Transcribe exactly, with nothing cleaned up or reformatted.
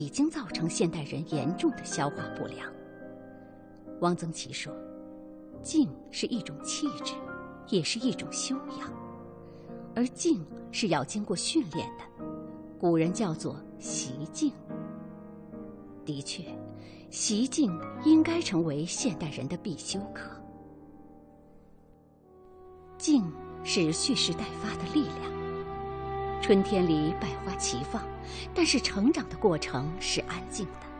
已经造成现代人严重的消化不良。汪曾祺说，静是一种气质，也是一种修养，而静是要经过训练的，古人叫做习静。的确，习静应该成为现代人的必修课。静是蓄势待发的力量。春天里百花齐放，但是成长的过程是安静的。